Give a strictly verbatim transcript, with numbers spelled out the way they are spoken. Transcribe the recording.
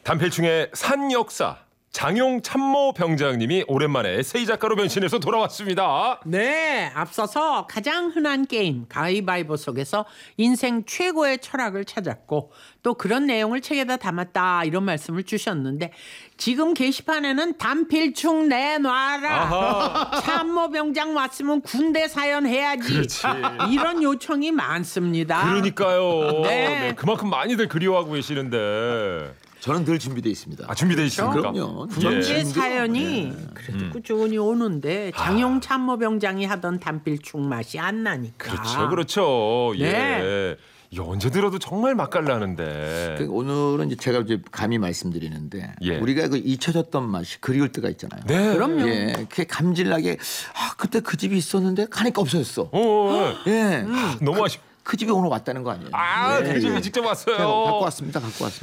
단필충의 산 역사 장용 참모 병장님이 오랜만에 에세이 작가로 변신해서 돌아왔습니다. 네, 앞서서 가장 흔한 게임 가위바위보 속에서 인생 최고의 철학을 찾았고 또 그런 내용을 책에다 담았다 이런 말씀을 주셨는데 지금 게시판에는 단필충 내놔라. 아하. 참모병장 왔으면 군대 사연 해야지. 그렇지. 이런 요청이 많습니다. 그러니까요. 네. 네, 그만큼 많이들 그리워하고 계시는데. 저는 늘 준비되어 있습니다. 아, 준비되어 있습니까? 그럼요. 군대 예. 사연이 네. 그래도 꾸준히 오는데 장용 참모병장이 하던 단필충 맛이 안 나니까. 그렇죠, 그렇죠. 예. 네. 이 언제 들어도 정말 맛깔나는데. 그러니까 오늘은 이제 제가 이제 감히 말씀드리는데 예. 우리가 그 잊혀졌던 맛이 그리울 때가 있잖아요. 네. 그럼요. 예, 그게 감질나게 아 그때 그 집이 있었는데 가니까 없어졌어. 어, 예, 너무 아쉽. 그 집이 오늘 왔다는 거 아니에요? 아, 예, 그 집이 예. 직접 왔어요. 제가 갖고 왔습니다. 갖고 왔습니다.